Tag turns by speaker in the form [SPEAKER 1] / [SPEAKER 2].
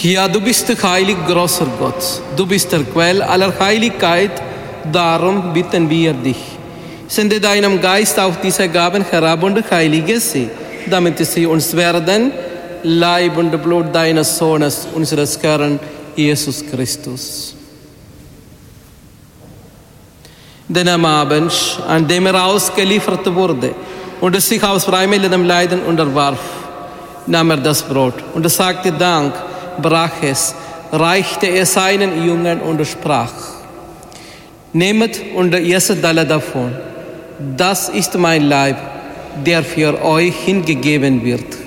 [SPEAKER 1] Ja, du bist der heilig großer Gott. Du bist der Quell aller Heiligkeit. Darum bitten wir dich. Sende deinem Geist auf diese Gaben herab und heilige sie, damit sie uns werden, Leib und Blut deines Sohnes, unseres Herrn Jesus Christus. Denn am Abend, an dem ausgeliefert wurde und sich aus freiwilligem Leiden unterwarf, nahm das Brot und sagte Dank, brach es, reichte es seinen Jüngern und sprach: Nehmet und esset alle davon. Das ist mein Leib, der für euch hingegeben wird.